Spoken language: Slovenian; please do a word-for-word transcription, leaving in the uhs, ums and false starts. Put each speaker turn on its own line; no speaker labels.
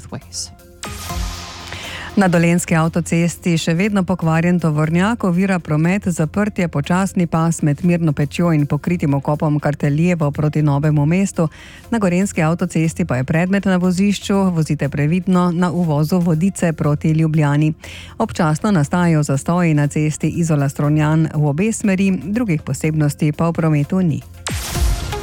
both ways.
Na Dolenjski avtocesti še vedno pokvarjen tovornjak ovira promet, zaprtje počasni pas med Mirno Pečjo in pokritim okopom Karteljevo proti Novemu mestu. Na Gorenjski avtocesti pa je predmet na vozišču, vozite previdno na uvozu Vodice proti Ljubljani. Občasno nastajajo zastoji na cesti Izola Strunjan v obe smeri, drugih posebnosti pa v prometu ni.